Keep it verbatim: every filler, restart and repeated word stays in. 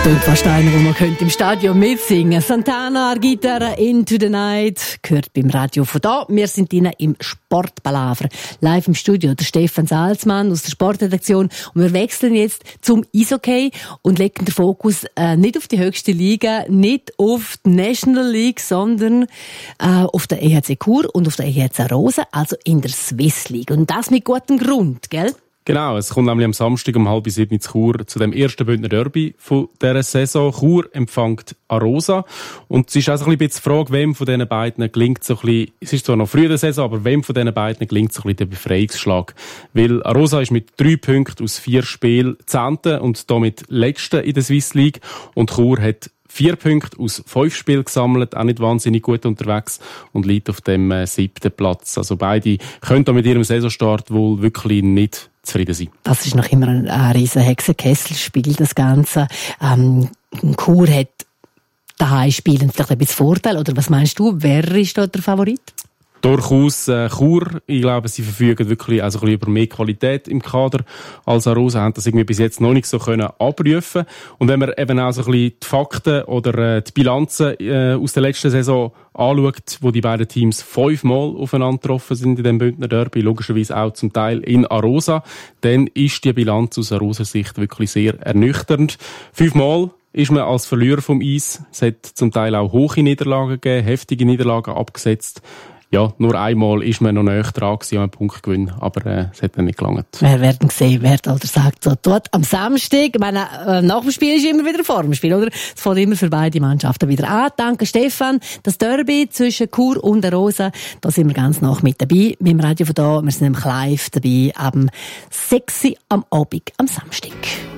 Und fast einer, wo man könnte im Stadion mitsingen. Santana, Gitarre, Into the Night, gehört beim Radio von da. Wir sind Ihnen im Sportpalaver. Live im Studio, der Stefan Salzmann aus der Sportredaktion. Und wir wechseln jetzt zum Eishockey und legen den Fokus äh, nicht auf die höchste Liga, nicht auf die National League, sondern äh, auf der E H C Chur und auf der E H C Arosa, also in der Swiss League. Und das mit gutem Grund, gell? Genau, es kommt nämlich am Samstag um halb sieben in Chur zu dem ersten Bündner Derby von dieser Saison. Chur empfängt Arosa. Und es ist auch so ein bisschen die Frage, wem von diesen beiden gelingt so ein bisschen, es ist zwar noch früh in der Saison, aber wem von diesen beiden gelingt so ein bisschen der Befreiungsschlag. Weil Arosa ist mit drei Punkten aus vier Spielen Zehnte und damit Letzte in der Swiss League. Und Chur hat vier Punkte aus fünf Spielen gesammelt, auch nicht wahnsinnig gut unterwegs und liegt auf dem äh, siebten Platz. Also beide können da mit ihrem Saisonstart wohl wirklich nicht zufrieden sein. Das ist noch immer ein, ein riesen Hexenkesselspiel, das Ganze. Ähm, Chur hat daheim spielen vielleicht ein bisschen Vorteil, oder was meinst du, wer ist da der Favorit? Durchaus äh, Chur. Ich glaube, sie verfügen wirklich also ein bisschen über mehr Qualität im Kader als Arosa, haben das irgendwie bis jetzt noch nicht so können abrufen. Und wenn man eben auch so ein bisschen die Fakten oder äh, die Bilanzen äh, aus der letzten Saison anschaut, wo die beiden Teams fünfmal aufeinander getroffen sind in dem Bündner Derby, logischerweise auch zum Teil in Arosa, dann ist die Bilanz aus Aroser Sicht wirklich sehr ernüchternd. Fünfmal ist man als Verlierer vom Eis. Es hat zum Teil auch hohe Niederlagen gegeben, heftige Niederlagen abgesetzt. Ja, nur einmal ist man noch näher dran gewesen, an einem Punktgewinn, aber äh, es hat dann nicht gelangt. Wir werden sehen, wer da sagt, so dort am Samstag, ich meine, äh, nach dem Spiel ist immer wieder vor dem Spiel, oder? Es fängt immer für beide Mannschaften wieder an. Danke, Stefan. Das Derby zwischen Chur und Arosa, da sind wir ganz nach mit dabei. Mit dem Radio von da, wir sind nämlich live dabei, ab sechs Uhr am Abend, am Samstag.